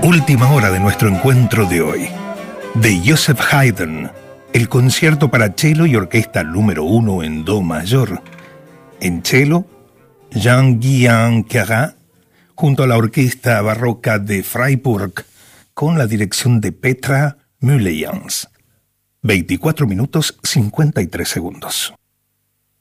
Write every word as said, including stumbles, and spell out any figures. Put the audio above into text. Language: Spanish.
Última hora de nuestro encuentro de hoy. De Joseph Haydn, el concierto para cello y orquesta número uno en do mayor. En cello, Jean-Guillain Queyras, junto a la orquesta barroca de Freiburg, con la dirección de Petra Müllejans. veinticuatro minutos cincuenta y tres segundos.